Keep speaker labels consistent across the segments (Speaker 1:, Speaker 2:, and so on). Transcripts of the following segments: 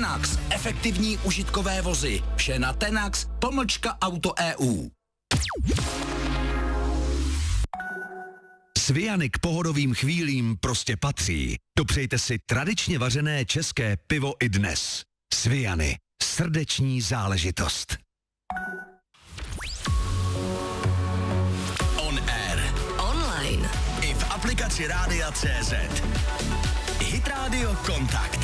Speaker 1: Tenax, efektivní užitkové vozy. Vše na Tenax.auto.eu.
Speaker 2: Sviany k pohodovým chvílím prostě patří. Dopřejte si tradičně vařené české pivo i dnes. Sviany. Srdeční záležitost.
Speaker 1: On air.
Speaker 3: Online.
Speaker 1: I v aplikaci Rádia.cz. Hit Radio Kontakt.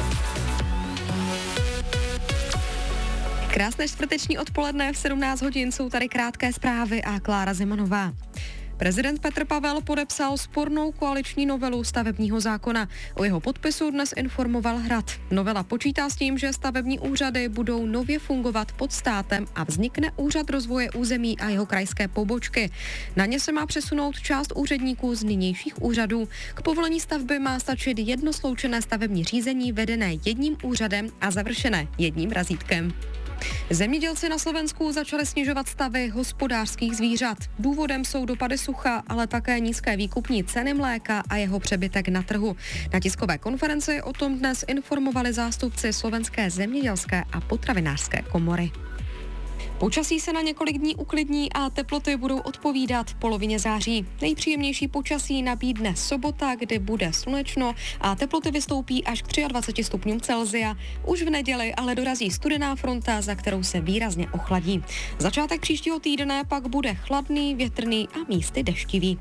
Speaker 4: Krásné čtvrteční odpoledne, v 17 hodin jsou tady krátké zprávy a Klára Zemanová. Prezident Petr Pavel podepsal spornou koaliční novelu stavebního zákona. O jeho podpisu dnes informoval Hrad. Novela počítá s tím, že stavební úřady budou nově fungovat pod státem a vznikne úřad rozvoje území a jeho krajské pobočky. Na ně se má přesunout část úředníků z nynějších úřadů. K povolení stavby má stačit jedno sloučené stavební řízení vedené jedním úřadem a završené jedním razítkem. Zemědělci na Slovensku začali snižovat stavy hospodářských zvířat. Důvodem jsou dopady sucha, ale také nízké výkupní ceny mléka a jeho přebytek na trhu. Na tiskové konferenci o tom dnes informovali zástupci Slovenské zemědělské a potravinářské komory. Počasí se na několik dní uklidní a teploty budou odpovídat v polovině září. Nejpříjemnější počasí nabídne sobota, kdy bude slunečno a teploty vystoupí až k 23 stupňům Celsia. Už v neděli ale dorazí studená fronta, za kterou se výrazně ochladí. Začátek příštího týdne pak bude chladný, větrný a místy deštivý.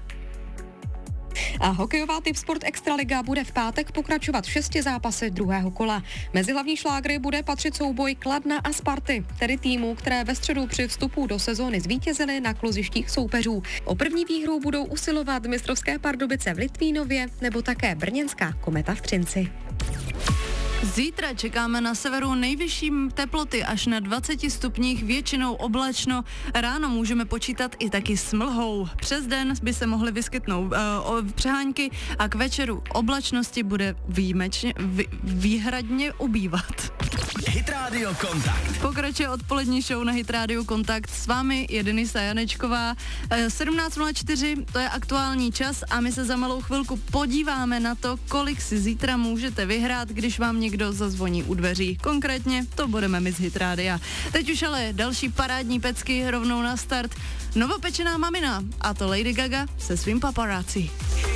Speaker 4: A hokejová Tipsport Extraliga bude v pátek pokračovat 6 zápasy druhého kola. Mezi hlavní šlágry bude patřit souboj Kladna a Sparty, tedy týmů, které ve středu při vstupu do sezóny zvítězily na kluzištích soupeřů. O první výhru budou usilovat mistrovské Pardubice v Litvínově nebo také brněnská Kometa v Třinci.
Speaker 5: Zítra čekáme na severu nejvyšší teploty až na 20 stupních, většinou oblačno. Ráno můžeme počítat i taky s mlhou. Přes den by se mohly vyskytnout přehánky a k večeru oblačnosti bude výhradně ubývat.
Speaker 1: Hit Radio Kontakt.
Speaker 5: Pokračuje odpolední show na Hit Radio Kontakt. S vámi je Denisa Janečková. 17:04, to je aktuální čas a my se za malou chvilku podíváme na to, kolik si zítra můžete vyhrát, když vám někdo zazvoní u dveří. Konkrétně to budeme my z Hit Rádia. Teď už ale další parádní pecky rovnou na start. Novopečená mamina, a to Lady Gaga se svým paparazzi.